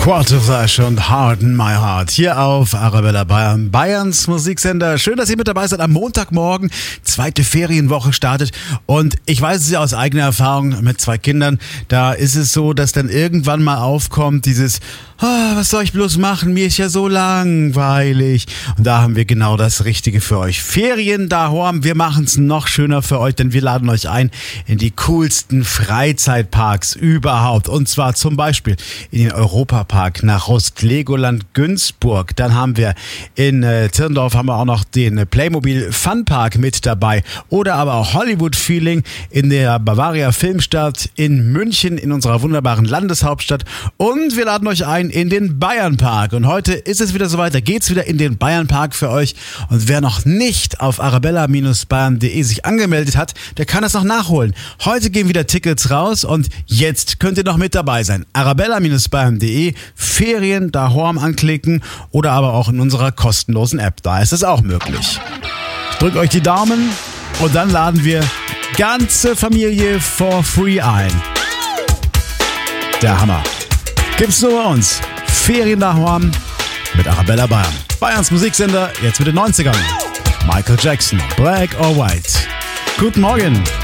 Quarterflash und Harden My Heart hier auf Arabella Bayern, Bayerns Musiksender. Schön, dass ihr mit dabei seid am Montagmorgen. Zweite Ferienwoche startet und ich weiß es ja aus eigener Erfahrung mit 2 Kindern, da ist es so, dass dann irgendwann mal aufkommt dieses was soll ich bloß machen? Mir ist ja so langweilig. Und da haben wir genau das Richtige für euch. Ferien daheim, wir machen es noch schöner für euch, denn wir laden euch ein in die coolsten Freizeitparks überhaupt. Und zwar zum Beispiel in den Europapark nach Rust, Legoland Günzburg. Dann haben wir in Zirndorf haben wir auch noch den Playmobil Funpark mit dabei. Oder aber auch Hollywood Feeling in der Bavaria Filmstadt in München, in unserer wunderbaren Landeshauptstadt. Und wir laden euch ein in den Bayernpark. Und heute ist es wieder soweit, da geht's wieder in den Bayernpark für euch. Und wer noch nicht auf arabella-bayern.de sich angemeldet hat, der kann das noch nachholen. Heute gehen wieder Tickets raus und jetzt könnt ihr noch mit dabei sein. arabella-bayern.de, Ferien daheim anklicken oder aber auch in unserer kostenlosen App. Da ist es auch möglich. Ich drücke euch die Daumen und dann laden wir ganze Familie for free ein. Der Hammer. Gibt's nur bei uns. Ferien daheim mit Arabella Bayern. Bayerns Musiksender, jetzt mit den 90ern. Michael Jackson, Black or White. Guten Morgen.